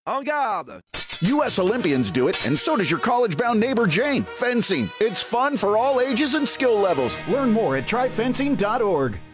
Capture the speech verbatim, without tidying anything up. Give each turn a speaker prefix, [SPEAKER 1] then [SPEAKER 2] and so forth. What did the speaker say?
[SPEAKER 1] En garde!
[SPEAKER 2] U S Olympians do it, and so does your college-bound neighbor Jane. Fencing. It's fun for all ages and skill levels. Learn more at try fencing dot org.